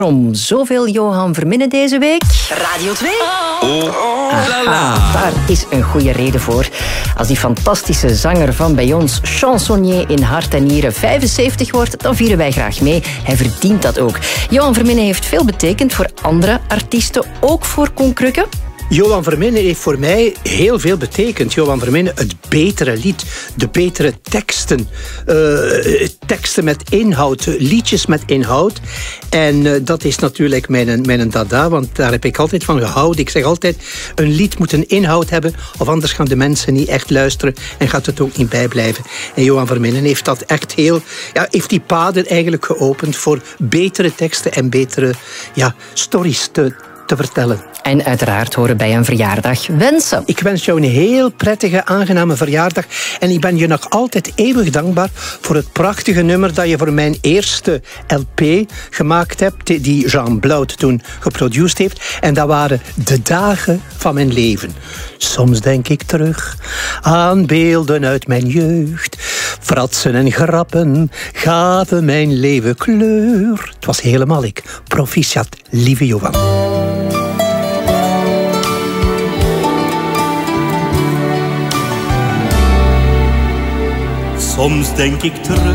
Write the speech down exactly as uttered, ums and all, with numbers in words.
Om zoveel Johan Verminnen deze week. Radio twee. Aha, daar is een goede reden voor. Als die fantastische zanger van bij ons, chansonnier in hart en nieren, vijfenzeventig wordt, dan vieren wij graag mee. Hij verdient dat ook. Johan Verminnen heeft veel betekend voor andere artiesten, ook voor Koen Krukke. Johan Verminnen heeft voor mij heel veel betekend. Johan Verminnen, het betere lied, de betere teksten. Uh, teksten met inhoud, liedjes met inhoud. En uh, dat is natuurlijk mijn, mijn dada, want daar heb ik altijd van gehouden. Ik zeg altijd, een lied moet een inhoud hebben, of anders gaan de mensen niet echt luisteren en gaat het ook niet bijblijven. En Johan Verminnen heeft dat echt heel, ja, heeft die paden eigenlijk geopend voor betere teksten en betere ja, stories te, te vertellen. En uiteraard horen bij een verjaardag wensen. Ik wens jou een heel prettige, aangename verjaardag. En ik ben je nog altijd eeuwig dankbaar voor het prachtige nummer dat je voor mijn eerste L P gemaakt hebt, die Jean Blout toen geproduceerd heeft. En dat waren de dagen van mijn leven. Soms denk ik terug aan beelden uit mijn jeugd. Fratsen en grappen gaven mijn leven kleur. Het was helemaal ik. Proficiat, lieve Johan. Soms denk ik terug